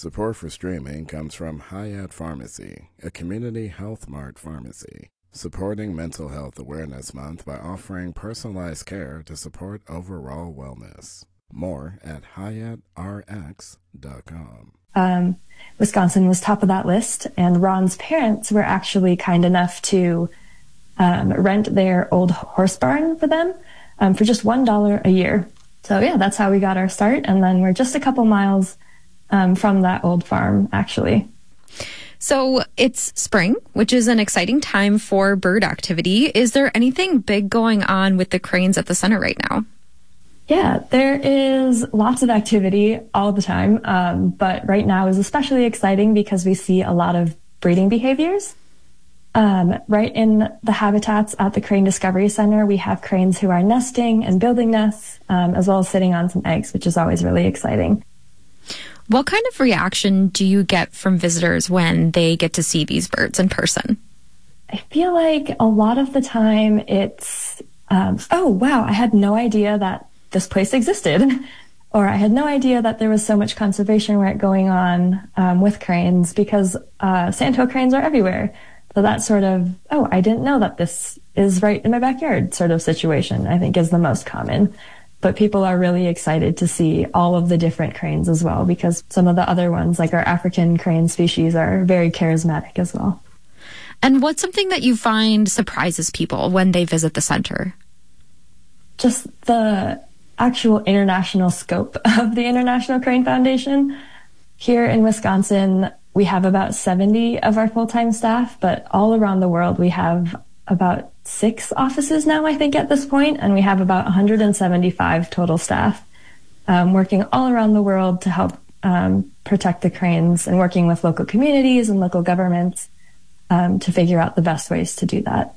Support for streaming comes from Hyatt Pharmacy, a community health mart pharmacy, supporting Mental Health Awareness Month by offering personalized care to support overall wellness. More at HyattRx.com. Wisconsin was top of that list, and Ron's parents were actually kind enough to rent their old horse barn for them for just $1 a year. So yeah, that's how we got our start, and then we're just a couple miles from that old farm, actually. So it's spring, which is an exciting time for bird activity. Is there anything big going on with the cranes at the center right now? Yeah, there is lots of activity all the time, but right now is especially exciting because we see a lot of breeding behaviors. Right in the habitats at the Crane Discovery Center, we have cranes who are nesting and building nests, as well as sitting on some eggs, which is always really exciting. What kind of reaction do you get from visitors when they get to see these birds in person? I feel like a lot of the time it's, oh, wow, I had no idea that this place existed. Or I had no idea that there was so much conservation work going on with cranes, because sandhill cranes are everywhere. So that sort of, oh, I didn't know that this is right in my backyard sort of situation, I think is the most common. But people are really excited to see all of the different cranes as well, because some of the other ones, like our African crane species, are very charismatic as well. And what's something that you find surprises people when they visit the center? Just the actual international scope of the International Crane Foundation. Here in Wisconsin, we have about 70 of our full-time staff, but all around the world we have about 6 offices now, I think, at this point, and we have about 175 total staff working all around the world to help protect the cranes, and working with local communities and local governments to figure out the best ways to do that.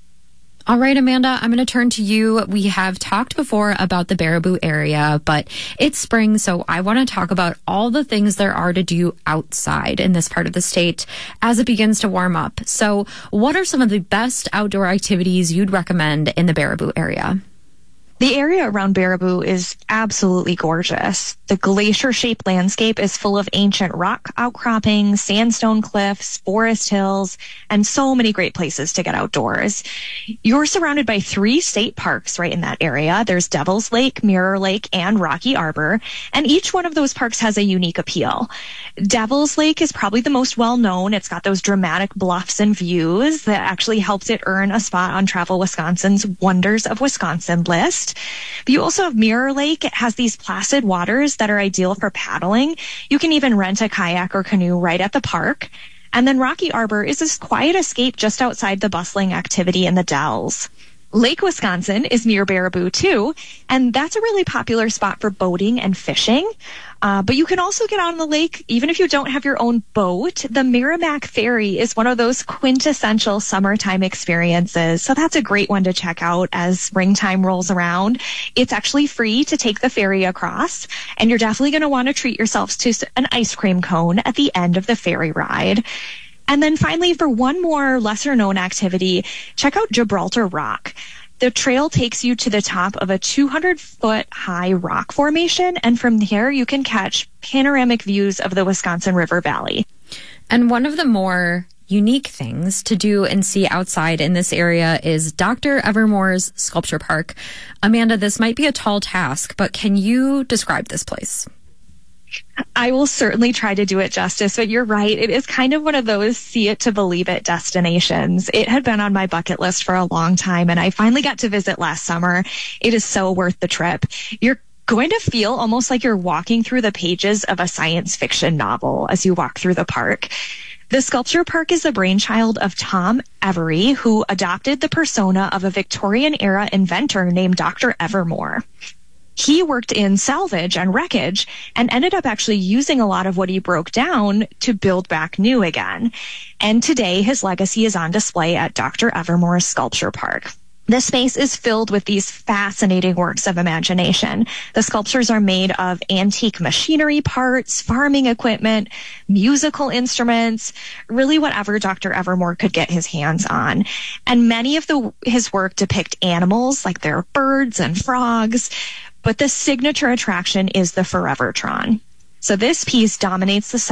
All right, Amanda, I'm going to turn to you. We have talked before about the Baraboo area, but it's spring, so I want to talk about all the things there are to do outside in this part of the state as it begins to warm up. So what are some of the best outdoor activities you'd recommend in the Baraboo area? The area around Baraboo is absolutely gorgeous. The glacier-shaped landscape is full of ancient rock outcroppings, sandstone cliffs, forest hills, and so many great places to get outdoors. You're surrounded by 3 state parks right in that area. There's Devil's Lake, Mirror Lake, and Rocky Arbor, and each one of those parks has a unique appeal. Devil's Lake is probably the most well-known. It's got those dramatic bluffs and views that actually helps it earn a spot on Travel Wisconsin's Wonders of Wisconsin list. But you also have Mirror Lake. It has these placid waters that are ideal for paddling. You can even rent a kayak or canoe right at the park. And then Rocky Arbor is this quiet escape just outside the bustling activity in the Dells. Lake Wisconsin is near Baraboo too, and that's a really popular spot for boating and fishing. But you can also get out on the lake even if you don't have your own boat. The Merrimack Ferry is one of those quintessential summertime experiences, so that's a great one to check out as springtime rolls around. It's actually free to take the ferry across, and you're definitely going to want to treat yourselves to an ice cream cone at the end of the ferry ride. And then finally, for one more lesser-known activity, check out Gibraltar Rock. The trail takes you to the top of a 200-foot high rock formation, and from there you can catch panoramic views of the Wisconsin River Valley. And one of the more unique things to do and see outside in this area is Dr. Evermore's Sculpture Park. Amanda, this might be a tall task, but can you describe this place? I will certainly try to do it justice, but you're right. It is kind of one of those see it to believe it destinations. It had been on my bucket list for a long time, and I finally got to visit last summer. It is so worth the trip. You're going to feel almost like you're walking through the pages of a science fiction novel as you walk through the park. The Sculpture Park is the brainchild of Tom Every, who adopted the persona of a Victorian-era inventor named Dr. Evermore. He worked in salvage and wreckage and ended up actually using a lot of what he broke down to build back new again. And today his legacy is on display at Dr. Evermore's Sculpture Park. The space is filled with these fascinating works of imagination. The sculptures are made of antique machinery parts, farming equipment, musical instruments, really whatever Dr. Evermore could get his hands on. And many of his work depict animals, like they're birds and frogs, but the signature attraction is the Forevertron. So this piece dominates the